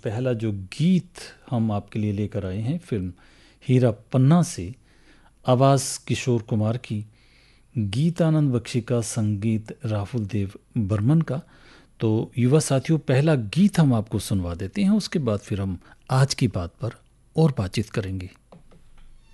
पहला जो गीत हम आपके लिए लेकर आए हैं फिल्म हीरा पन्ना से, आवाज़ किशोर कुमार की, गीत आनंद बख्शी का, संगीत राहुल देव बर्मन का। तो युवा साथियों, पहला गीत हम आपको सुनवा देते हैं, उसके बाद फिर हम आज की बात पर और बातचीत करेंगे।